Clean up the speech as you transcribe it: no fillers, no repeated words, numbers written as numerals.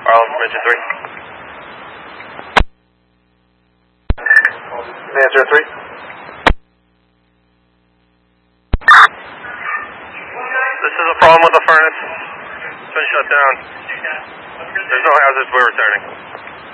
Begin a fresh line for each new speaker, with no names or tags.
Arlen from engine 3. Man 03. This is a problem with the furnace. It's been shut down. There's no hazards, we're returning.